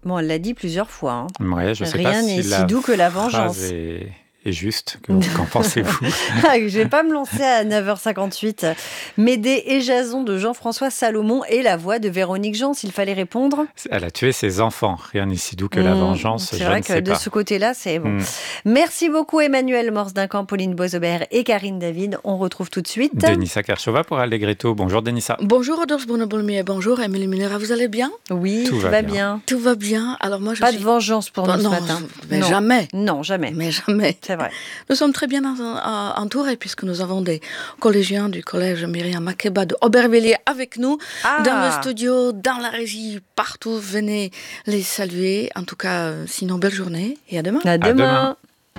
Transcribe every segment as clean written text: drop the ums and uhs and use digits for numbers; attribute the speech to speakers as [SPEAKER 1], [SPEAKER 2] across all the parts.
[SPEAKER 1] Bon, elle l'a dit plusieurs fois. Hein.
[SPEAKER 2] Ouais, je sais pas
[SPEAKER 1] Rien
[SPEAKER 2] si
[SPEAKER 1] n'est si doux que la vengeance.
[SPEAKER 2] phrase est juste. Qu'en pensez-vous?
[SPEAKER 1] Je vais pas me lancer à 9h58. Médée et Jason de Jean-François Salomon et la voix de Véronique Jans, s'il fallait répondre.
[SPEAKER 2] Elle a tué ses enfants. Rien n'est si doux que la vengeance.
[SPEAKER 1] C'est vrai que de ce côté-là, c'est bon. Merci beaucoup Emmanuel Morse-Duncan, Pauline Boisaubert et Karine David. On retrouve tout de suite
[SPEAKER 2] Denissa Kershova pour Allegretto. Bonjour Denissa.
[SPEAKER 3] Bonjour Rodolphe Bonobolmier, bonjour Émilie Muller, vous allez bien?
[SPEAKER 1] Oui, tout va bien.
[SPEAKER 3] Tout va bien. Alors moi,
[SPEAKER 1] pas de vengeance pour nous ce matin.
[SPEAKER 3] Mais non. Jamais.
[SPEAKER 1] Non, jamais.
[SPEAKER 3] Mais jamais.
[SPEAKER 1] C'est vrai.
[SPEAKER 3] Nous sommes très bien entourés puisque nous avons des collégiens du collège Myriam Makeba de Aubervilliers avec nous dans le studio, dans la régie, partout. Venez les saluer. En tout cas, sinon, belle journée et à demain.
[SPEAKER 1] À demain.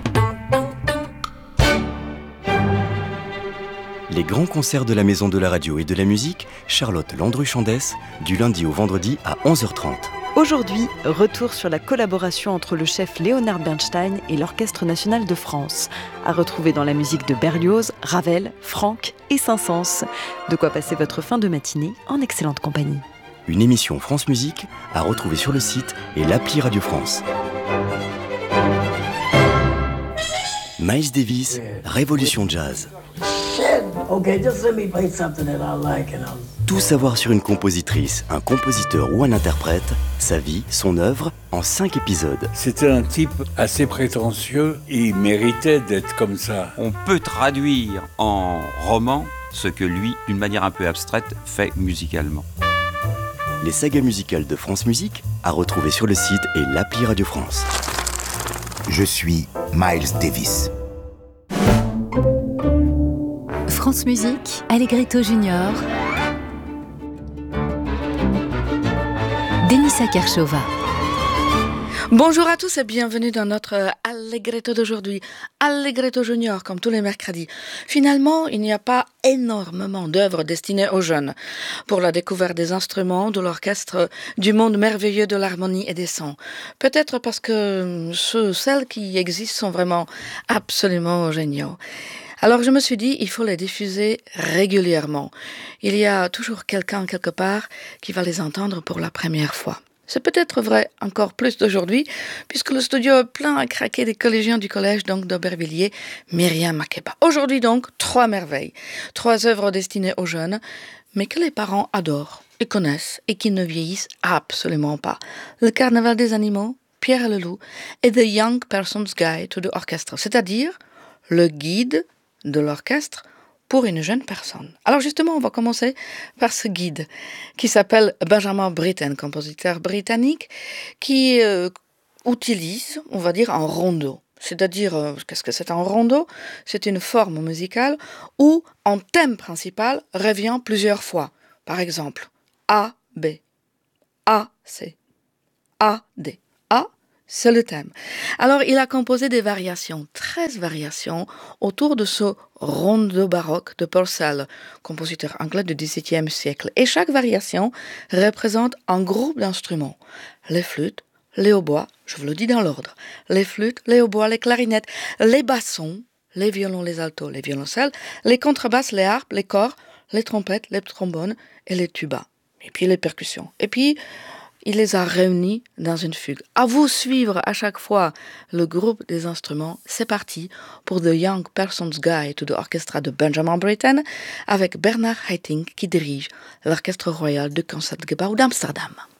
[SPEAKER 4] Les grands concerts de la Maison de la Radio et de la Musique, Charlotte Landru-Chandès, du lundi au vendredi à 11h30.
[SPEAKER 5] Aujourd'hui, retour sur la collaboration entre le chef Léonard Bernstein et l'Orchestre national de France. À retrouver dans la musique de Berlioz, Ravel, Franck et Saint-Saëns. De quoi passer votre fin de matinée en excellente compagnie.
[SPEAKER 4] Une émission France Musique à retrouver sur le site et l'appli Radio France. Miles Davis, Révolution Jazz. Tout savoir sur une compositrice, un compositeur ou un interprète, sa vie, son œuvre, en 5 épisodes.
[SPEAKER 6] C'était un type assez prétentieux, il méritait d'être comme ça.
[SPEAKER 7] On peut traduire en roman ce que lui, d'une manière un peu abstraite, fait musicalement.
[SPEAKER 4] Les sagas musicales de France Musique, à retrouver sur le site et l'appli Radio France.
[SPEAKER 8] Je suis Miles Davis.
[SPEAKER 9] France Musique, Allegretto Junior, Denissa Kershova.
[SPEAKER 3] Bonjour à tous et bienvenue dans notre Allegretto d'aujourd'hui. Allegretto Junior, comme tous les mercredis. Finalement, il n'y a pas énormément d'œuvres destinées aux jeunes pour la découverte des instruments, de l'orchestre, du monde merveilleux de l'harmonie et des sons. Peut-être parce que celles qui existent sont vraiment absolument géniaux. Alors je me suis dit, il faut les diffuser régulièrement. Il y a toujours quelqu'un quelque part qui va les entendre pour la première fois. C'est peut-être vrai encore plus d'aujourd'hui, puisque le studio est plein à craquer des collégiens du collège donc d'Aubervilliers, Myriam Makeba. Aujourd'hui donc, 3 merveilles, 3 œuvres destinées aux jeunes, mais que les parents adorent et connaissent et qui ne vieillissent absolument pas. Le Carnaval des animaux, Pierre et le loup, et The Young Person's Guide to the Orchestra, c'est-à-dire le guide de l'orchestre pour une jeune personne. Alors justement, on va commencer par ce guide qui s'appelle Benjamin Britten, compositeur britannique, qui utilise, on va dire, un rondo. C'est-à-dire, qu'est-ce que c'est un rondo? C'est une forme musicale où un thème principal revient plusieurs fois. Par exemple, A, B, A, C, A, D. A, c'est le thème. Alors, il a composé des variations, 13 variations, autour de ce rondo baroque de Purcell, compositeur anglais du XVIIe siècle. Et chaque variation représente un groupe d'instruments. Les flûtes, les hautbois, je vous le dis dans l'ordre, les flûtes, les hautbois, les clarinettes, les bassons, les violons, les altos, les violoncelles, les contrebasses, les harpes, les cors, les trompettes, les trombones et les tubas. Et puis les percussions. Et puis, il les a réunis dans une fugue. À vous suivre à chaque fois le groupe des instruments. C'est parti pour The Young Person's Guide to the Orchestra de Benjamin Britten avec Bernard Haitink qui dirige l'Orchestre royal de Concertgebouw d'Amsterdam.